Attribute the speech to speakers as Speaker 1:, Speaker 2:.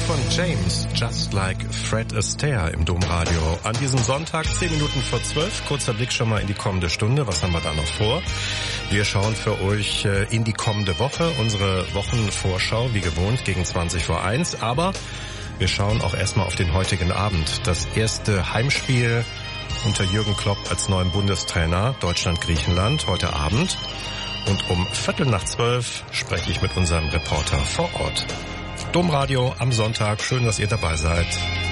Speaker 1: von James, Just Like Fred Astaire im Domradio. An diesem Sonntag, 10 Minuten vor 12, kurzer Blick schon mal in die kommende Stunde. Was haben wir da noch vor? Wir schauen für euch in die kommende Woche, unsere Wochenvorschau, wie gewohnt, gegen 20 vor 1. Aber wir schauen auch erstmal auf den heutigen Abend. Das erste Heimspiel unter Jürgen Klopp als neuen Bundestrainer, Deutschland-Griechenland, heute Abend. Und um 11:45 spreche ich mit unserem Reporter vor Ort. Domradio am Sonntag. Schön, dass ihr dabei seid.